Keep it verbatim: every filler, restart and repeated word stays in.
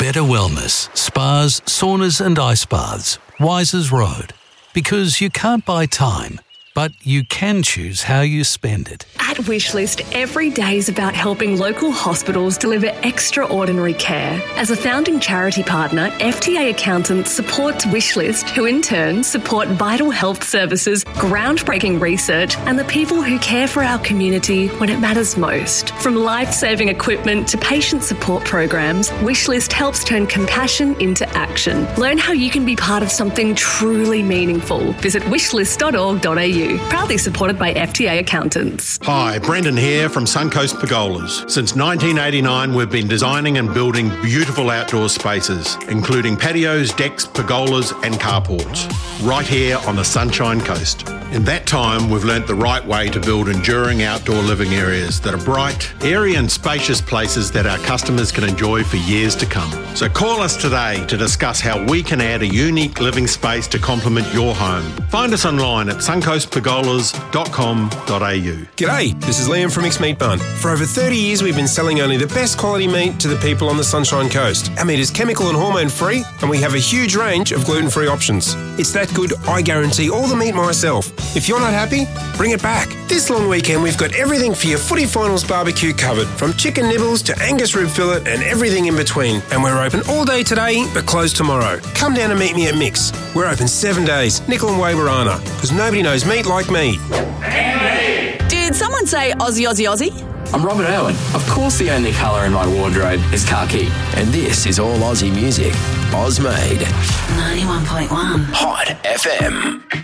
Better Wellness, spas, saunas and ice baths, Wisers Road. Because you can't buy time, but you can choose how you spend it. At Wishlist, every day is about helping local hospitals deliver extraordinary care. As a founding charity partner, F T A Accountants supports Wishlist, who in turn support vital health services, groundbreaking research, and the people who care for our community when it matters most. From life-saving equipment to patient support programs, Wishlist helps turn compassion into action. Learn how you can be part of something truly meaningful. Visit wishlist dot org dot a u. Proudly supported by F T A Accountants. Hi, Brendan here from Suncoast Pergolas. Since nineteen eighty-nine, we've been designing and building beautiful outdoor spaces, including patios, decks, pergolas and carports, right here on the Sunshine Coast. In that time, we've learnt the right way to build enduring outdoor living areas that are bright, airy and spacious places that our customers can enjoy for years to come. So call us today to discuss how we can add a unique living space to complement your home. Find us online at suncoast pergolas dot com dot a u. G'day, this is Liam from Mixed Meat Bun. For over thirty years, we've been selling only the best quality meat to the people on the Sunshine Coast. Our meat is chemical and hormone free, and we have a huge range of gluten-free options. It's that good, I guarantee all the meat myself. If you're not happy, bring it back. This long weekend, we've got everything for your footy finals barbecue covered, from chicken nibbles to Angus rib fillet and everything in between. And we're open all day today, but closed tomorrow. Come down and meet me at Mix. We're open seven days, Nickel and Wawarana, because nobody knows meat like me. Did someone say Aussie, Aussie, Aussie? I'm Robert Irwin. Of course the only colour in my wardrobe is khaki. And this is all Aussie music. Ozmade. ninety-one point one. Hot F M.